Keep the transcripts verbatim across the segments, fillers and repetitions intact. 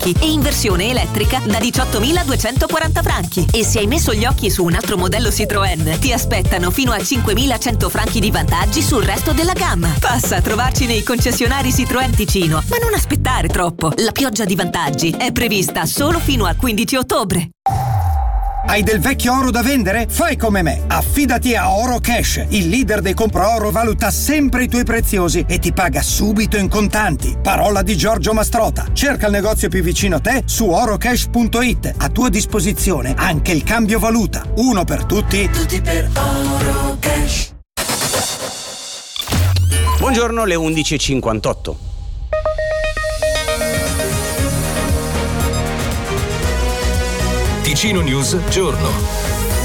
e in versione elettrica da diciottomiladuecentoquaranta franchi. E se hai messo gli occhi su un altro modello Citroën, ti aspettano fino a cinquemilacento franchi di vantaggi sul resto della gamma. Passa a trovarci nei concessionari Citroën Ticino, ma non aspettare troppo. La pioggia di vantaggi è prevista solo fino al quindici ottobre. Hai del vecchio oro da vendere? Fai come me. Affidati a Oro Cash. Il leader dei compra-oro valuta sempre i tuoi preziosi e ti paga subito in contanti. Parola di Giorgio Mastrota. Cerca il negozio più vicino a te su orocash punto it. A tua disposizione anche il cambio valuta. Uno per tutti. Tutti per Oro Cash. Buongiorno, le undici e cinquantotto. Ticino News Giorno.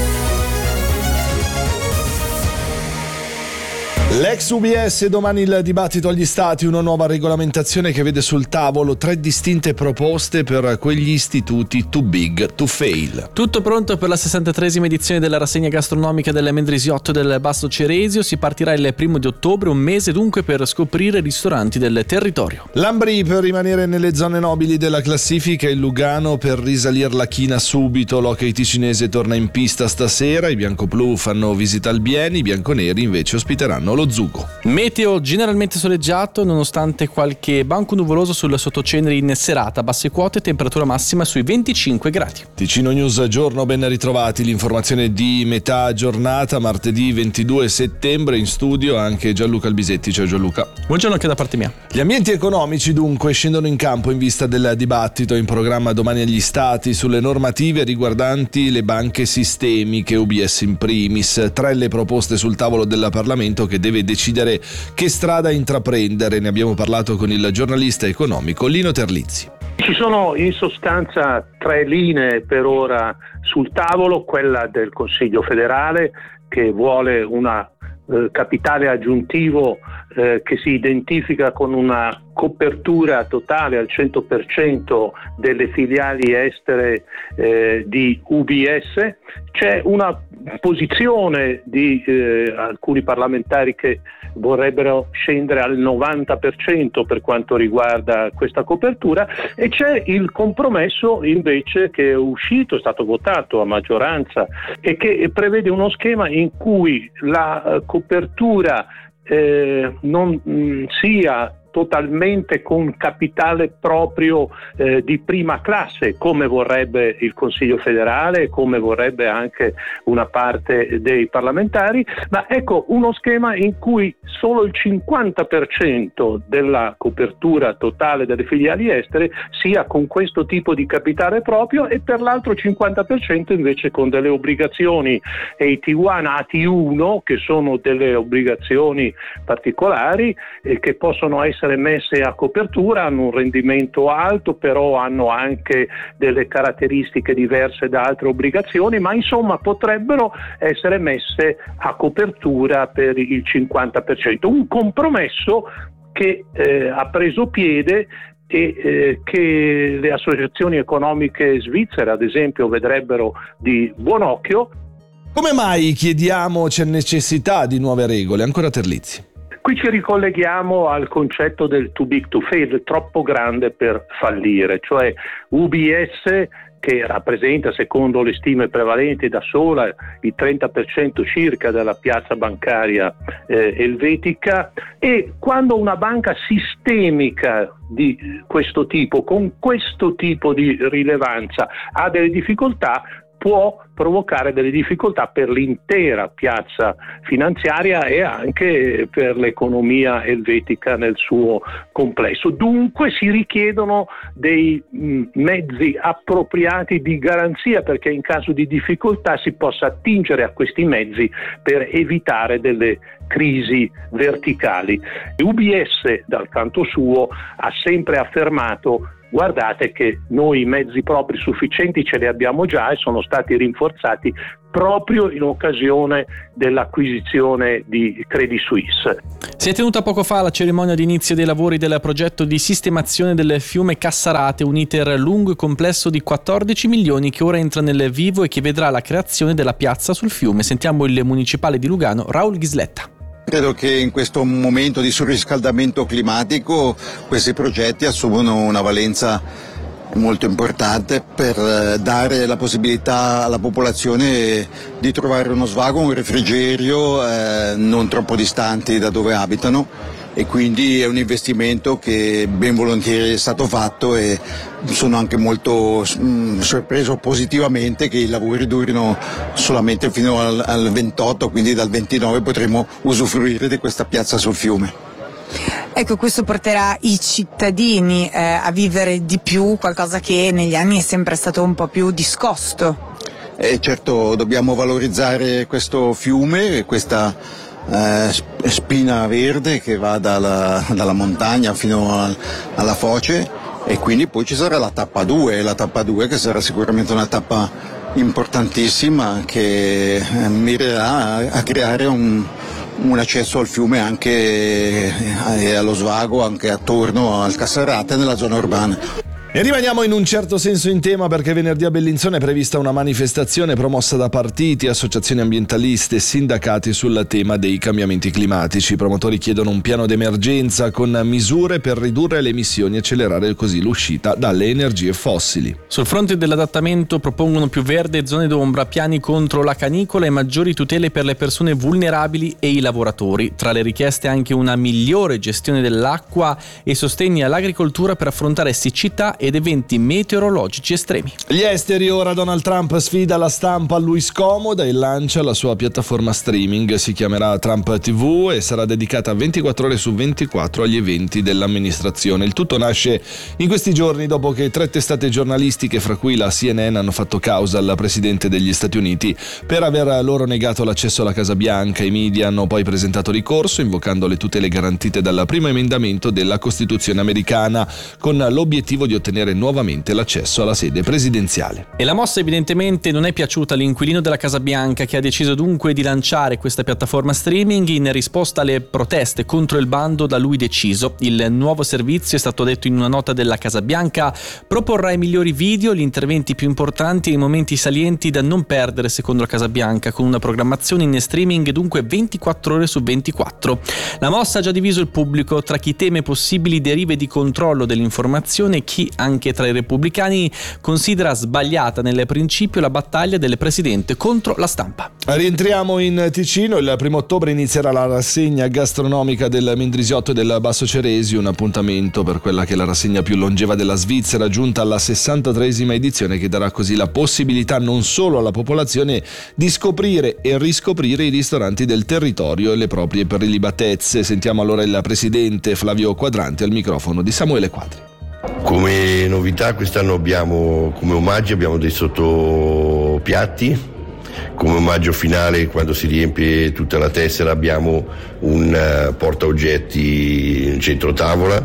L'ex U B S, domani il dibattito agli stati, una nuova regolamentazione che vede sul tavolo tre distinte proposte per quegli istituti too big to fail. Tutto pronto per la sessantatreesima edizione della rassegna gastronomica delle Mendrisiotto del Basso Ceresio. Si partirà il primo di ottobre, un mese dunque per scoprire ristoranti del territorio. L'Ambrì per rimanere nelle zone nobili della classifica, il Lugano per risalire la china subito. L'hockey ticinese torna in pista stasera, i biancoblu fanno visita al Bieni, i bianconeri invece ospiteranno lo Zugo. Meteo generalmente soleggiato nonostante qualche banco nuvoloso sul sottoceneri in serata, basse quote, temperatura massima sui venticinque gradi. Ticino News Giorno, ben ritrovati. L'informazione di metà giornata, martedì ventidue settembre, in studio anche Gianluca Albisetti. Ciao Gianluca. Buongiorno anche da parte mia. Gli ambienti economici dunque scendono in campo in vista del dibattito in programma domani agli stati sulle normative riguardanti le banche sistemiche, U B S in primis. Tre le proposte sul tavolo del Parlamento che deve decidere che strada intraprendere. Ne abbiamo parlato con il giornalista economico Lino Terlizzi. Ci sono in sostanza tre linee per ora sul tavolo: quella del Consiglio federale, che vuole una eh, capitale aggiuntivo eh, che si identifica con una copertura totale al cento per cento delle filiali estere eh, di U B S. C'è una posizione di eh, alcuni parlamentari che vorrebbero scendere al novanta per cento per quanto riguarda questa copertura, e c'è il compromesso invece che è uscito, è stato votato a maggioranza e che prevede uno schema in cui la eh, copertura eh, non mh, sia totalmente con capitale proprio eh, di prima classe, come vorrebbe il Consiglio federale, come vorrebbe anche una parte dei parlamentari, ma ecco uno schema in cui solo il cinquanta per cento della copertura totale delle filiali estere sia con questo tipo di capitale proprio, e per l'altro cinquanta per cento invece con delle obbligazioni A T uno, A T uno, che sono delle obbligazioni particolari e che possono essere messe a copertura, hanno un rendimento alto, però hanno anche delle caratteristiche diverse da altre obbligazioni, ma insomma potrebbero essere messe a copertura per il cinquanta per cento. Un compromesso che eh, ha preso piede e eh, che le associazioni economiche svizzere, ad esempio, vedrebbero di buon occhio. Come mai, chiediamo, c'è necessità di nuove regole? Ancora Terlizzi. Qui ci ricolleghiamo al concetto del too big to fail, troppo grande per fallire, cioè U B S che rappresenta, secondo le stime prevalenti, da sola il trenta per cento circa della piazza bancaria eh, elvetica, e quando una banca sistemica di questo tipo, con questo tipo di rilevanza, ha delle difficoltà, può provocare delle difficoltà per l'intera piazza finanziaria e anche per l'economia elvetica nel suo complesso. Dunque si richiedono dei mh, mezzi appropriati di garanzia, perché in caso di difficoltà si possa attingere a questi mezzi per evitare delle crisi verticali. U B S, dal canto suo, ha sempre affermato: guardate che noi mezzi propri sufficienti ce li abbiamo già, e sono stati rinforzati proprio in occasione dell'acquisizione di Credit Suisse. Si è tenuta poco fa la cerimonia di inizio dei lavori del progetto di sistemazione del fiume Cassarate, un iter lungo e complesso di quattordici milioni che ora entra nel vivo e che vedrà la creazione della piazza sul fiume. Sentiamo il municipale di Lugano, Raul Ghisletta. Credo che in questo momento di surriscaldamento climatico questi progetti assumono una valenza molto importante per dare la possibilità alla popolazione di trovare uno svago, un refrigerio eh, non troppo distanti da dove abitano, e quindi è un investimento che ben volentieri è stato fatto, e sono anche molto mh, sorpreso positivamente che i lavori durino solamente fino al, al ventotto, quindi dal ventinove potremo usufruire di questa piazza sul fiume. Ecco, questo porterà i cittadini eh, a vivere di più, qualcosa che negli anni è sempre stato un po' più discosto. E certo, dobbiamo valorizzare questo fiume, questa eh, spina verde che va dalla, dalla montagna fino al, alla foce, e quindi poi ci sarà la tappa due, la tappa due che sarà sicuramente una tappa importantissima che eh, mirerà a, a creare un un accesso al fiume anche e allo svago anche attorno al Cassarate nella zona urbana. E rimaniamo in un certo senso in tema, perché venerdì a Bellinzona è prevista una manifestazione promossa da partiti, associazioni ambientaliste e sindacati sul tema dei cambiamenti climatici. I promotori chiedono un piano d'emergenza con misure per ridurre le emissioni e accelerare così l'uscita dalle energie fossili. Sul fronte dell'adattamento propongono più verde, zone d'ombra, piani contro la canicola e maggiori tutele per le persone vulnerabili e i lavoratori. Tra le richieste anche una migliore gestione dell'acqua e sostegni all'agricoltura per affrontare siccità ed eventi meteorologici estremi. Gli esteri, ora Donald Trump sfida la stampa a lui scomoda e lancia la sua piattaforma streaming. Si chiamerà Trump tivù e sarà dedicata ventiquattro ore su ventiquattro agli eventi dell'amministrazione. Il tutto nasce in questi giorni dopo che tre testate giornalistiche, fra cui la C N N, hanno fatto causa al presidente degli Stati Uniti per aver loro negato l'accesso alla Casa Bianca. I media hanno poi presentato ricorso invocando le tutele garantite dal primo emendamento della Costituzione americana, con l'obiettivo di ottenere nuovamente l'accesso alla sede presidenziale. E la mossa evidentemente non è piaciuta all'inquilino della Casa Bianca, che ha deciso dunque di lanciare questa piattaforma streaming in risposta alle proteste contro il bando da lui deciso. Il nuovo servizio, è stato detto in una nota della Casa Bianca, proporrà i migliori video, gli interventi più importanti e i momenti salienti da non perdere secondo la Casa Bianca, con una programmazione in streaming dunque ventiquattro ore su ventiquattro. La mossa ha già diviso il pubblico tra chi teme possibili derive di controllo dell'informazione e chi, anche tra i repubblicani, considera sbagliata nel principio la battaglia del presidente contro la stampa. Rientriamo in Ticino. Il primo ottobre inizierà la rassegna gastronomica del Mendrisiotto e del Basso Ceresi, un appuntamento per quella che è la rassegna più longeva della Svizzera, giunta alla sessantatreesima edizione, che darà così la possibilità non solo alla popolazione di scoprire e riscoprire i ristoranti del territorio e le proprie prelibatezze. Sentiamo allora il presidente Flavio Quadranti al microfono di Samuele Quadri. Come novità quest'anno abbiamo, come omaggio, abbiamo dei sottopiatti. Come omaggio finale, quando si riempie tutta la tessera, abbiamo un uh, portaoggetti in centro tavola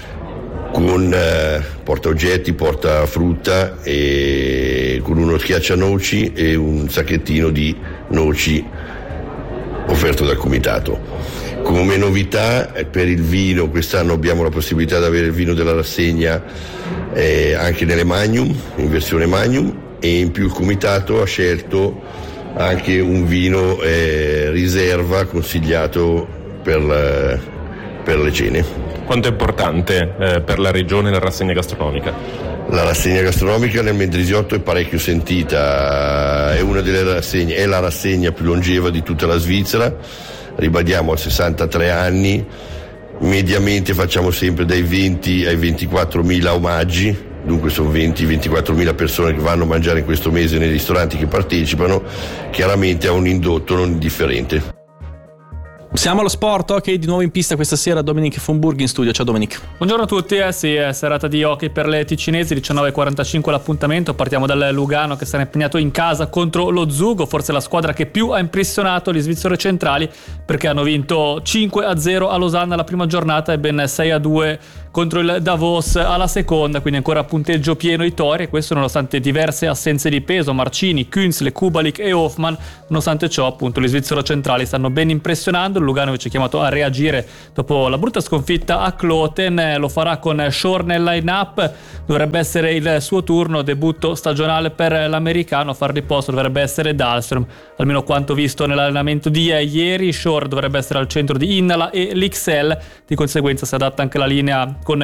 con uh, portaoggetti, portafrutta e con uno schiaccianoci e un sacchettino di noci offerto dal comitato. Come novità per il vino, quest'anno abbiamo la possibilità di avere il vino della rassegna eh, anche nelle Magnum, in versione Magnum, e in più il comitato ha scelto anche un vino eh, riserva consigliato per, eh, per le cene. Quanto è importante eh, per la regione la rassegna gastronomica? La rassegna gastronomica nel Mendrisiotto è parecchio sentita, è una delle rassegne, è la rassegna più longeva di tutta la Svizzera. Ribadiamo, a sessantatré anni, mediamente facciamo sempre dai venti ai ventiquattromila omaggi, dunque sono venti ventiquattromila persone che vanno a mangiare in questo mese nei ristoranti che partecipano, chiaramente ha un indotto non indifferente. Siamo allo sport, ok, di nuovo in pista questa sera Dominic von Burg in studio. Ciao Dominic. Buongiorno a tutti, eh sì, è serata di hockey per le ticinesi, diciannove e quarantacinque l'appuntamento. Partiamo dal Lugano che sarà impegnato in casa contro lo Zugo, forse la squadra che più ha impressionato gli svizzeri centrali, perché hanno vinto cinque a zero a Losanna la prima giornata e ben sei a due contro il Davos alla seconda, quindi ancora punteggio pieno i tori, e questo nonostante diverse assenze di peso, Marcini, Künzle, Kubalik e Hoffmann. Nonostante ciò, appunto, gli svizzeri centrali stanno ben impressionando. Il Lugano invece è chiamato a reagire dopo la brutta sconfitta a Kloten, lo farà con Shore nel line-up. Dovrebbe essere il suo turno, debutto stagionale per l'americano. A fargli posto dovrebbe essere Dahlström, almeno quanto visto nell'allenamento di ieri. Shore dovrebbe essere al centro di Innala e l'X L, di conseguenza si adatta anche la linea con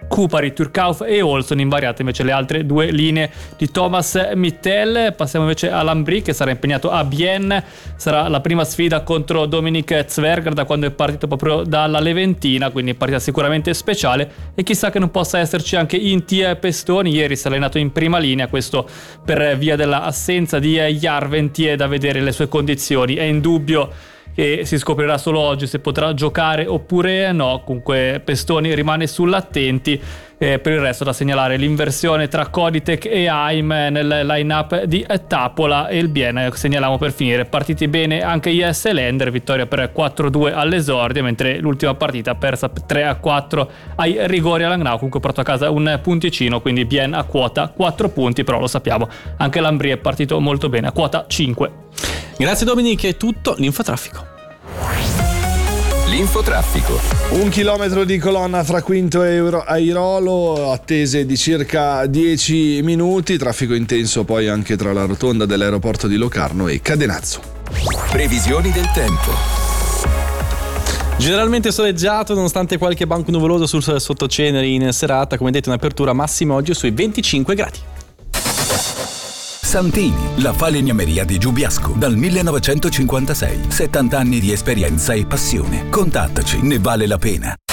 Kupari, Turkauf e Olson, invariate invece le altre due linee di Thomas Mittel. Passiamo invece a Lambri, che sarà impegnato a Bienne, sarà la prima sfida contro Dominic Zwerger da quando è partito proprio dalla Leventina, quindi partita sicuramente speciale, e chissà che non possa esserci anche Inti Pestoni. Ieri si è allenato in prima linea, questo per via dell'assenza di Järventi, e da vedere le sue condizioni. È in dubbio che si scoprirà solo oggi se potrà giocare oppure no. Comunque Pestoni rimane sull'attenti. Eh, per il resto da segnalare l'inversione tra Koditek e Haim nel line-up di Tapola e il Bienne. Segnaliamo per finire, partiti bene anche I S Lender, vittoria per quattro due all'esordio, mentre l'ultima partita persa tre a quattro ai rigori a Langnau. Comunque porta a casa un punticino, quindi Bienne a quota quattro punti, però lo sappiamo, anche Lambri è partito molto bene a quota cinque. Grazie Dominic, è tutto l'infotraffico. L'infotraffico. Un chilometro di colonna fra Quinto e Airolo, attese di circa dieci minuti, traffico intenso poi anche tra la rotonda dell'aeroporto di Locarno e Cadenazzo. Previsioni del tempo. Generalmente soleggiato nonostante qualche banco nuvoloso sul sottoceneri in serata, come detto in apertura, massimo oggi sui venticinque gradi. Santini, la falegnameria di Giubiasco, dal millenovecentocinquantasei. settanta anni di esperienza e passione. Contattaci, ne vale la pena.